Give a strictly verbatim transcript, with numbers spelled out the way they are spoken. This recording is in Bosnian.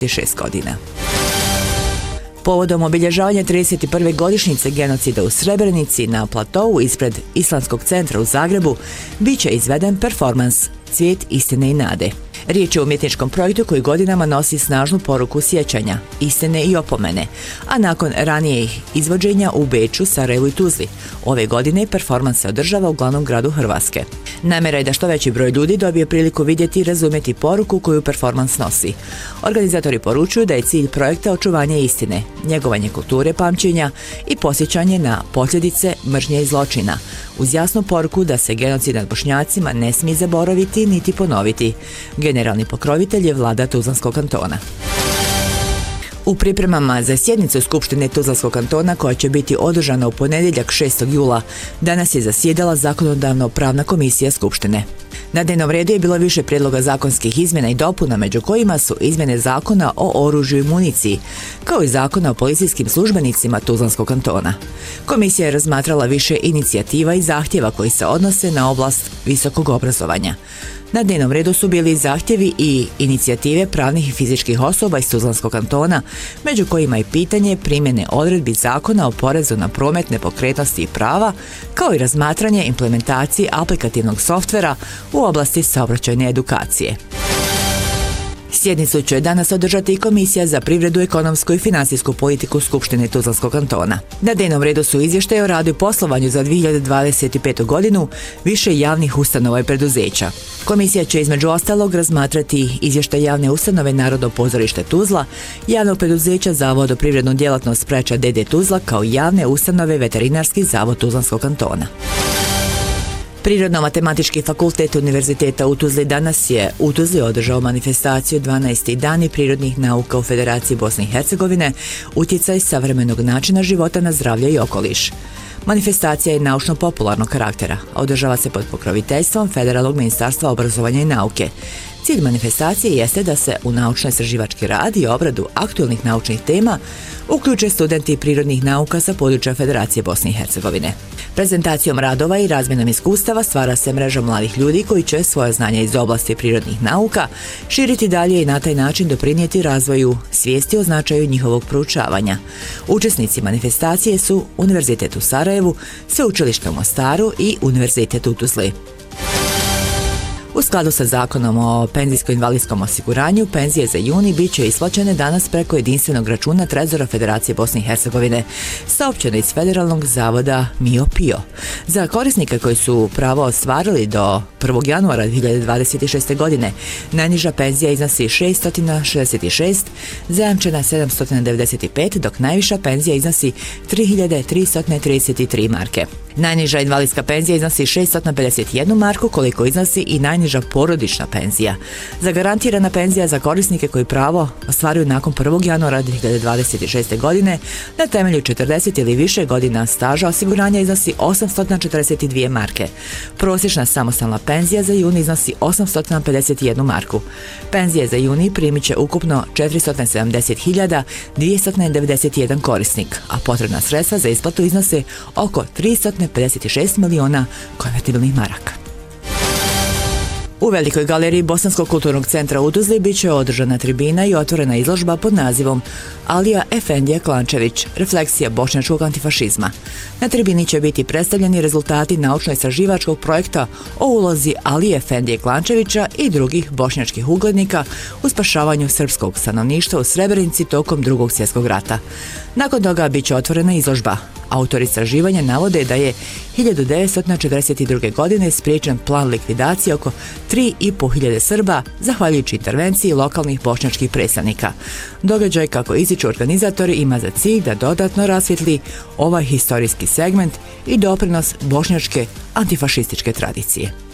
šest godina. Povodom obilježavanja trideset prve godišnjice genocida u Srebrenici na platovu ispred Islamskog centra u Zagrebu biće izveden performans Cvijet istine i nade. Riječ je o umjetničkom projektu koji godinama nosi snažnu poruku sjećanja, istine i opomene, a nakon ranijih izvođenja u Beču, Sarajevu i Tuzli, ove godine performans se održava u glavnom gradu Hrvatske. Namjera je da što veći broj ljudi dobije priliku vidjeti i razumjeti poruku koju performans nosi. Organizatori poručuju da je cilj projekta očuvanje istine, njegovanje kulture pamćenja i posjećanje na posljedice mržnje i zločina, uz jasnu poruku da se genocid nad Bošnjacima ne smije zaboraviti niti ponoviti. Generalni pokrovitelj je vlada Tuzlanskog kantona. U pripremama za sjednicu Skupštine Tuzlanskog kantona koja će biti održana u ponedjeljak šestog jula, danas je zasjedala zakonodavno-pravna komisija Skupštine. Na dnevnom redu je bilo više prijedloga zakonskih izmjena i dopuna, među kojima su izmjene zakona o oružju i municiji, kao i zakona o policijskim službenicima Tuzlanskog kantona. Komisija je razmatrala više inicijativa i zahtjeva koji se odnose na oblast visokog obrazovanja. Na dnevnom redu su bili zahtjevi i inicijative pravnih i fizičkih osoba iz Tuzlanskog kantona, među kojima je pitanje primjene odredbi zakona o porezu na promet nepokretnosti i prava, kao i razmatranje implementacije aplikativnog softvera u oblasti saobraćajne edukacije. Sjednicu će danas održati i Komisija za privredu, ekonomsku i finansijsku politiku Skupštine Tuzlanskog kantona. Na dnevnom redu su izvještaji o radu i poslovanju za dvije hiljade dvadeset petu. godinu više javnih ustanova i preduzeća. Komisija će između ostalog razmatrati izvještaj javne ustanove Narodno pozorište Tuzla, javnog preduzeća za vodoprivrednu djelatnost Preča D D Tuzla, kao i javne ustanove Veterinarski zavod Tuzlanskog kantona. Prirodno-matematički fakultet Univerziteta u Tuzli danas je u Tuzli održao manifestaciju dvanaesti dani prirodnih nauka u Federaciji Bosne i Hercegovine, utjecaj savremenog načina života na zdravlje i okoliš. Manifestacija je naučno-popularnog karaktera, a održava se pod pokroviteljstvom Federalnog ministarstva obrazovanja i nauke. Cilj manifestacije jeste da se u naučno-istraživački rad i obradu aktualnih naučnih tema uključe studenti prirodnih nauka sa područja Federacije Bosne i Hercegovine. Prezentacijom radova i razmjenom iskustava stvara se mreža mladih ljudi koji će svoje znanja iz oblasti prirodnih nauka širiti dalje i na taj način doprinijeti razvoju svijesti o značaju njihovog proučavanja. Učesnici manifestacije su Univerzitet u Sarajevu, Sveučilište u Mostaru i Univerzitet u Tuzli. U skladu sa zakonom o penzijsko-invalidskom osiguranju, penzije za juni bit će isplaćene danas preko jedinstvenog računa Trezora Federacije Bosne i Hercegovine, saopćeno iz Federalnog zavoda Mio Pio. Za korisnike koji su pravo ostvarili do prvog januara dvije hiljade dvadeset šeste. godine, najniža penzija iznosi šeststo šezdeset šest, zajamčena sedamsto devedeset pet, dok najviša penzija iznosi tri hiljade tristo trideset tri marke. Najniža invalidska penzija iznosi šeststo pedeset jednu marku, koliko iznosi i najniža porodična penzija. Zagarantirana penzija za korisnike koji pravo ostvaruju nakon prvog januara dvije hiljade dvadeset šeste. godine na temelju četrdeset ili više godina staža osiguranja iznosi osamsto četrdeset dvije marke. Prosječna samostalna penzija za juni iznosi osamsto pedeset jednu marku. Penzije za juni primit će ukupno četiristo sedamdeset hiljada dvjesto devedeset jedan korisnik, a potrebna sredstva za isplatu iznose oko tristo pedeset šest miliona konvertibilnih maraka. U Velikoj galeriji Bosanskog kulturnog centra u Tuzli bit će održana tribina i otvorena izložba pod nazivom Alija Efendija Klančević, refleksija bošnjačkog antifašizma. Na tribini će biti predstavljeni rezultati naučno-istraživačkog projekta o ulozi Alije Efendije Klančevića i drugih bošnjačkih uglednika u spašavanju srpskog stanovništva u Srebrenici tokom Drugog svjetskog rata. Nakon toga bit će otvorena izložba. Autori istraživanja navode da je hiljadu devetsto četrdeset druge. godine spriječen plan likvidacije oko tri i po hiljade Srba zahvaljujući intervenciji lokalnih bošnjačkih predstavnika. Događaj, kako ističu organizatori, ima za cilj da dodatno rasvijetli ovaj historijski segment i doprinos bošnjačke antifašističke tradicije.